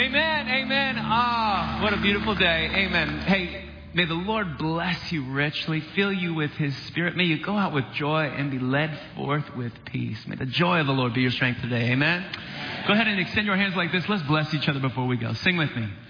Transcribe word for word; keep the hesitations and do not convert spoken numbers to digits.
Amen. Amen. Ah, what a beautiful day. Amen. Hey, may the Lord bless you richly, fill you with his spirit. May you go out with joy and be led forth with peace. May the joy of the Lord be your strength today. Amen. Go ahead and extend your hands like this. Let's bless each other before we go. Sing with me.